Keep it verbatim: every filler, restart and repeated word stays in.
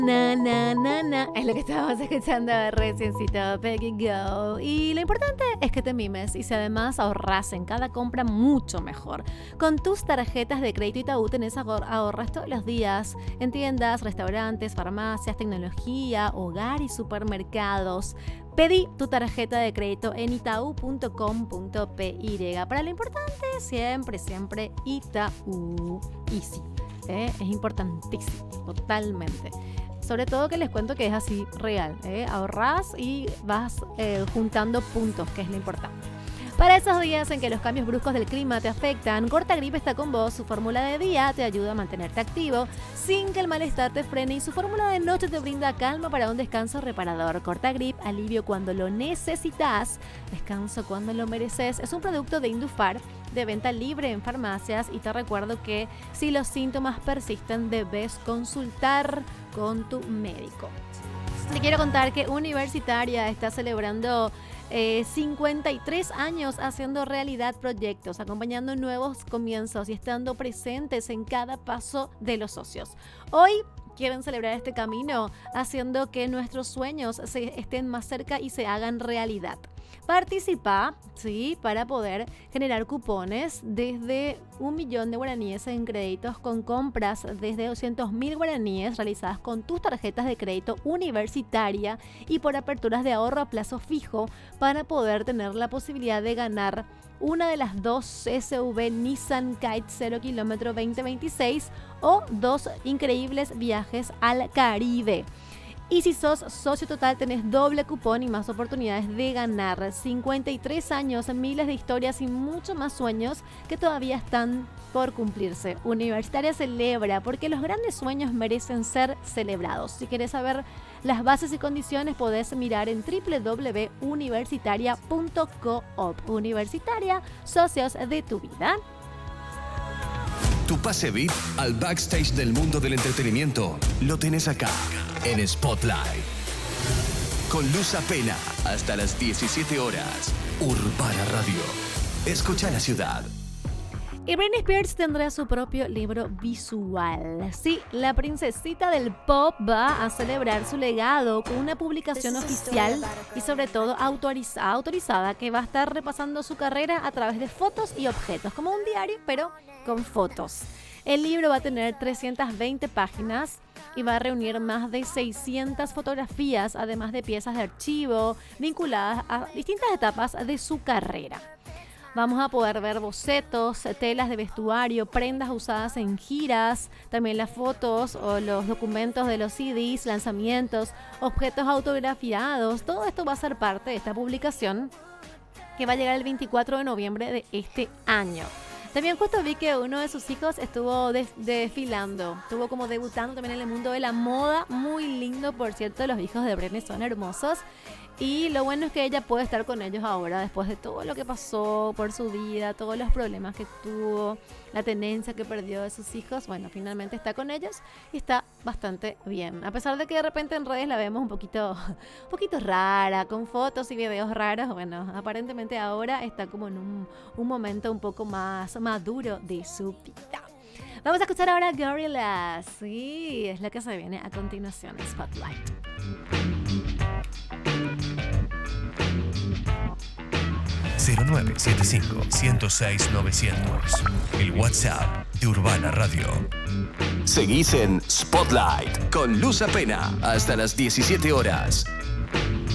Na, na, na, na. Es lo que estábamos escuchando reciencito, Peggy Go. Y lo importante es que te mimes y si además ahorras en cada compra, mucho mejor. Con tus tarjetas de crédito Itaú tenés ahor- ahorras todos los días en tiendas, restaurantes, farmacias, tecnología, hogar y supermercados. Pedí tu tarjeta de crédito en itaú punto com punto pe ye. Para lo importante, siempre, siempre Itaú. Y sí, ¿eh? Es importantísimo, totalmente. Sobre todo que les cuento que es así real, ¿eh? Ahorrás y vas eh, juntando puntos, que es lo importante. Para esos días en que los cambios bruscos del clima te afectan, Cortagrip está con vos. Su fórmula de día te ayuda a mantenerte activo sin que el malestar te frene y su fórmula de noche te brinda calma para un descanso reparador. Cortagrip, alivio cuando lo necesitas, descanso cuando lo mereces. Es un producto de Indufar de venta libre en farmacias y te recuerdo que si los síntomas persisten debes consultar con tu médico. Te quiero contar que Universitaria está celebrando eh, cincuenta y tres años haciendo realidad proyectos, acompañando nuevos comienzos y estando presentes en cada paso de los socios. Hoy quieren celebrar este camino haciendo que nuestros sueños se estén más cerca y se hagan realidad. Participa, ¿sí?, para poder generar cupones desde un millón de guaraníes en créditos con compras desde doscientos mil guaraníes realizadas con tus tarjetas de crédito Universitaria y por aperturas de ahorro a plazo fijo para poder tener la posibilidad de ganar una de las dos S U V Nissan Kite cero kilómetro veinte veintiséis o dos increíbles viajes al Caribe. Y si sos socio total tenés doble cupón y más oportunidades de ganar. cincuenta y tres años, miles de historias y mucho más sueños que todavía están por cumplirse. Universitaria celebra porque los grandes sueños merecen ser celebrados. Si querés saber las bases y condiciones podés mirar en doble u doble u doble u punto universitaria punto coop. Universitaria, socios de tu vida. Tu pase V I P al backstage del mundo del entretenimiento lo tenés acá, en Spotlight. Con Luz Apena, hasta las diecisiete horas. Urbana Radio. Escucha la ciudad. Y Britney Spears tendrá su propio libro visual. Sí, la princesita del pop va a celebrar su legado con una publicación oficial y sobre todo autoriza- autorizada que va a estar repasando su carrera a través de fotos y objetos, como un diario, pero con fotos. El libro va a tener trescientas veinte páginas y va a reunir más de seiscientas fotografías, además de piezas de archivo vinculadas a distintas etapas de su carrera. Vamos a poder ver bocetos, telas de vestuario, prendas usadas en giras, también las fotos o los documentos de los C Ds, lanzamientos, objetos autografiados. Todo esto va a ser parte de esta publicación que va a llegar el veinticuatro de noviembre de este año. También justo vi que uno de sus hijos estuvo de- desfilando, estuvo como debutando también en el mundo de la moda. Muy lindo, por cierto, los hijos de Britney son hermosos. Y lo bueno es que ella puede estar con ellos ahora después de todo lo que pasó por su vida, todos los problemas que tuvo, la tenencia que perdió de sus hijos. Bueno, finalmente está con ellos y está bastante bien. A pesar de que de repente en redes la vemos un poquito, un poquito rara, con fotos y videos raros. Bueno, aparentemente ahora está como en un, un momento un poco más maduro de su vida. Vamos a escuchar ahora Gorillaz. Sí, es la que se viene a continuación en Spotlight. cero nueve siete cinco, uno cero seis, novecientos. El WhatsApp de Urbana Radio. Seguís en Spotlight con Luz Apena hasta las diecisiete horas.